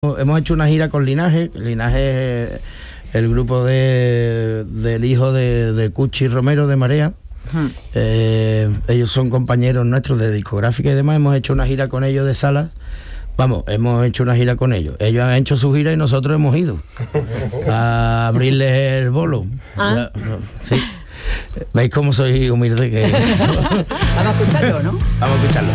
Hemos hecho una gira con Linaje. Linaje es el grupo del hijo del Cuchi Romero de Marea. Ellos son compañeros nuestros de discográfica y demás. Hemos hecho una gira con ellos de salas. Vamos, hemos hecho una gira con ellos. Ellos han hecho su gira y nosotros hemos ido a abrirles el bolo. Sí. ¿Veis cómo soy humilde? Vamos a escucharlo, ¿no? Vamos a escucharlo.